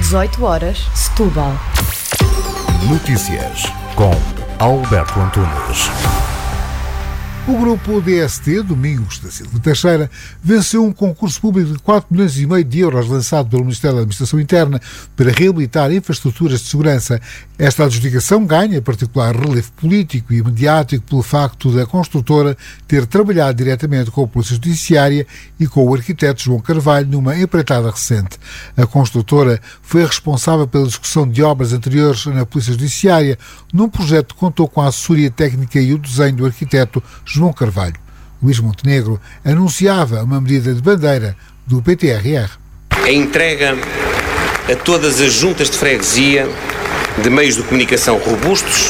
18 horas, Setúbal. Notícias com Alberto Antunes. O grupo DST, Domingos da Silva Teixeira, venceu um concurso público de 4,5 milhões de euros lançado pelo Ministério da Administração Interna para reabilitar infraestruturas de segurança. Esta adjudicação ganha particular relevo político e mediático pelo facto da construtora ter trabalhado diretamente com a Polícia Judiciária e com o arquiteto João Carvalho numa empreitada recente. A construtora foi a responsável pela execução de obras anteriores na Polícia Judiciária, num projeto que contou com a assessoria técnica e o desenho do arquiteto João Carvalho. Luís Montenegro anunciava uma medida de bandeira do PTRR. A entrega a todas as juntas de freguesia de meios de comunicação robustos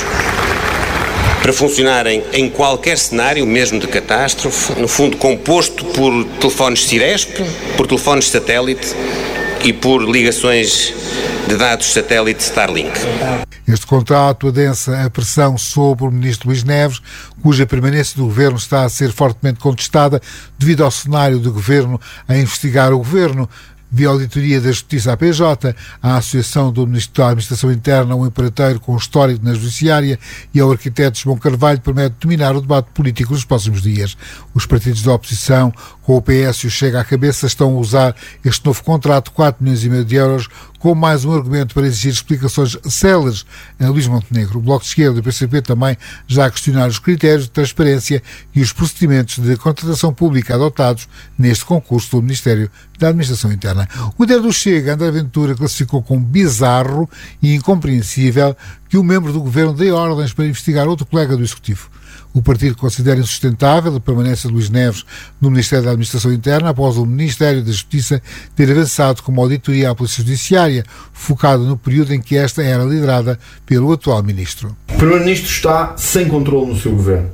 para funcionarem em qualquer cenário, mesmo de catástrofe, no fundo composto por telefones Ciresp, por telefones satélite e por ligações de dados satélite Starlink. Este contrato adensa a pressão sobre o ministro Luís Neves, cuja permanência do governo está a ser fortemente contestada devido ao cenário do governo a investigar o governo. Via auditoria da Justiça à PJ, à Associação do Ministro da Administração Interna, um empreiteiro com histórico na Judiciária, e ao arquiteto João Carvalho, promete dominar o debate político nos próximos dias. Os partidos da oposição, com o PS e o Chega à cabeça, estão a usar este novo contrato, 4,5 milhões de euros, como mais um argumento para exigir explicações céleres a Luís Montenegro. O Bloco de Esquerda e o PCP também já a questionar os critérios de transparência e os procedimentos de contratação pública adotados neste concurso do Ministério da Administração Interna. O líder do Chega, André Ventura, classificou como bizarro e incompreensível que um membro do governo dê ordens para investigar outro colega do Executivo. O partido considera insustentável a permanência de Luís Neves no Ministério da Administração Interna após o Ministério da Justiça ter avançado com uma auditoria à Polícia Judiciária, focada no período em que esta era liderada pelo atual Ministro. O Primeiro-Ministro está sem controle no seu governo.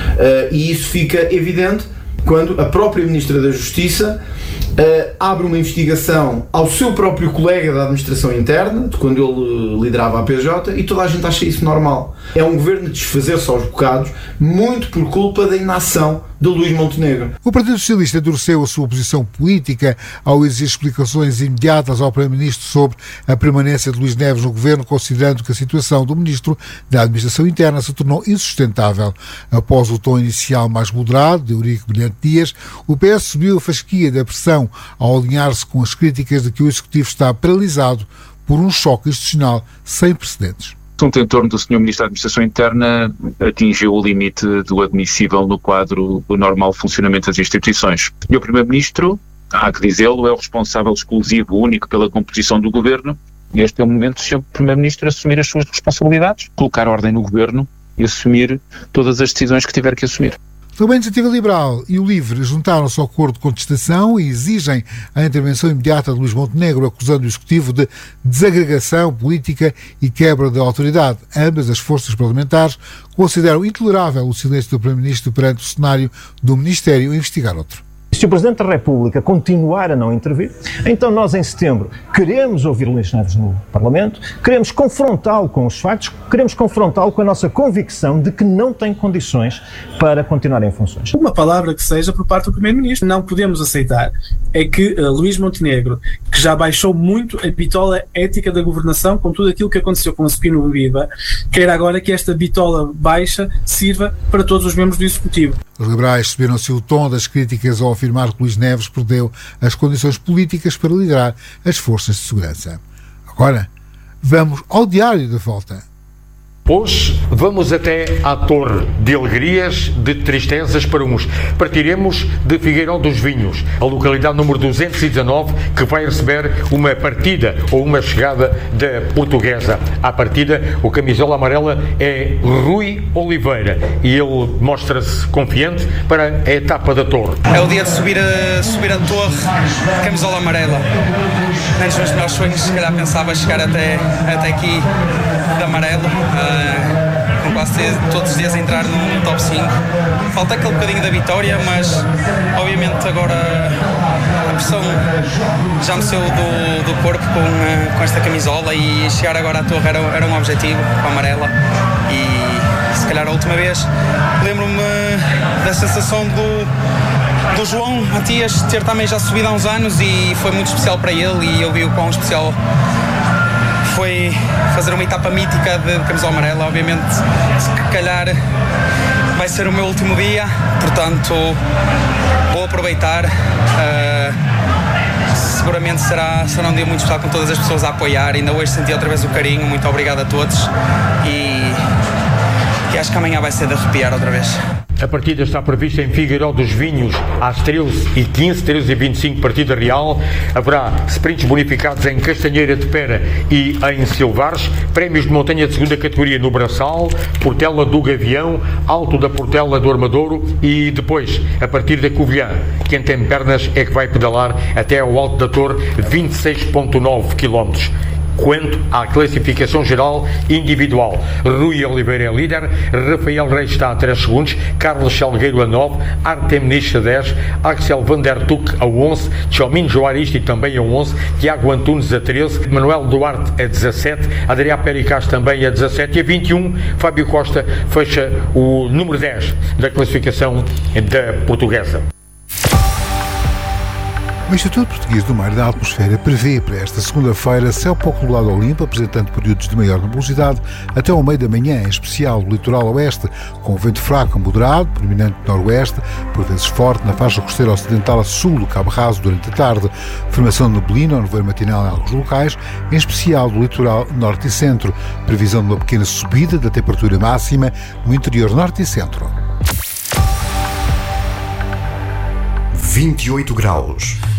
E isso fica evidente quando a própria Ministra da Justiça abre uma investigação ao seu próprio colega da Administração Interna, de quando ele liderava a PJ, e toda a gente acha isso normal. É um governo de desfazer-se aos bocados, muito por culpa da inação de Luís Montenegro. O Partido Socialista endureceu a sua posição política ao exigir explicações imediatas ao Primeiro-Ministro sobre a permanência de Luís Neves no governo, considerando que a situação do Ministro da Administração Interna se tornou insustentável. Após o tom inicial mais moderado de Eurico Brilhante Dias, o PS subiu a fasquia da pressão ao alinhar-se com as críticas de que o Executivo está paralisado por um choque institucional sem precedentes. O assunto em torno do Sr. Ministro da Administração Interna atingiu o limite do admissível no quadro do normal funcionamento das instituições. E o Primeiro-Ministro, há que dizê-lo, é o responsável exclusivo, único pela composição do Governo. Este é o momento do Sr. Primeiro-Ministro assumir as suas responsabilidades, colocar ordem no Governo e assumir todas as decisões que tiver que assumir. Também a Iniciativa Liberal e o LIVRE juntaram-se ao acordo de contestação e exigem a intervenção imediata de Luís Montenegro, acusando o Executivo de desagregação política e quebra da autoridade. Ambas as forças parlamentares consideram intolerável o silêncio do Primeiro-Ministro perante o cenário do Ministério a investigar outro. Se o Presidente da República continuar a não intervir, então nós em setembro queremos ouvir Luís Neves no Parlamento, queremos confrontá-lo com os factos, queremos confrontá-lo com a nossa convicção de que não tem condições para continuar em funções. Uma palavra que seja por parte do Primeiro-Ministro. Não podemos aceitar é que Luís Montenegro, que já baixou muito a bitola ética da governação com tudo aquilo que aconteceu com a Spino Bebida, queira agora que esta bitola baixa sirva para todos os membros do Executivo. Os liberais subiram-se o tom das críticas ao afirmar que Luís Neves perdeu as condições políticas para liderar as forças de segurança. Agora, vamos ao Diário da Volta. Hoje vamos até à Torre, de alegrias, de tristezas para uns. Partiremos de Figueirão dos Vinhos, a localidade número 219, que vai receber uma partida ou uma chegada da Portuguesa. À partida, o camisola amarela é Rui Oliveira e ele mostra-se confiante para a etapa da Torre. É o dia de subir a Torre, camisola amarela. Antes dos meus sonhos, se calhar pensava chegar até aqui de amarelo. Com quase todos os dias entrar no top 5. Falta aquele bocadinho da vitória, mas obviamente agora a pressão já me saiu do corpo com esta camisola, e chegar agora à Torre era um objetivo, com a amarela. E se calhar a última vez lembro-me da sensação do João Matias ter também já subido há uns anos, e foi muito especial para ele, e eu vi o quão especial foi fazer uma etapa mítica de camisola amarela. Obviamente, se calhar vai ser o meu último dia, portanto vou aproveitar. Seguramente será um dia muito especial, com todas as pessoas a apoiar. Ainda hoje senti outra vez o carinho. Muito obrigado a todos e acho que amanhã vai ser de arrepiar outra vez. A partida está prevista em Figueiró dos Vinhos às 13h15, 13h25, partida real. Haverá sprints bonificados em Castanheira de Pera e em Silvares, prémios de montanha de segunda categoria no Braçal, Portela do Gavião, Alto da Portela do Armadouro e depois, a partir da Covilhã, quem tem pernas é que vai pedalar até ao Alto da Torre, 26,9 km. Quanto à classificação geral individual, Rui Oliveira é líder, Rafael Reis está a 3 segundos, Carlos Salgueiro a 9, Artem Nish a 10, Axel Van der Tuck a 11, Tchomin Joaristi também a 11, Tiago Antunes a 13, Manuel Duarte a 17, Adrià Pericás também a 17 e a 21, Fábio Costa fecha o número 10 da classificação da portuguesa. O Instituto Português do Mar e da Atmosfera prevê para esta segunda-feira céu pouco nublado ao limpo, apresentando períodos de maior nebulosidade até ao meio da manhã, em especial no litoral oeste, com vento fraco a moderado, predominante noroeste, por vezes forte na faixa costeira ocidental a sul do Cabo Raso durante a tarde. Formação de neblina ou nevoeiro matinal em alguns locais, em especial do litoral norte e centro. Previsão de uma pequena subida da temperatura máxima no interior norte e centro. 28 graus.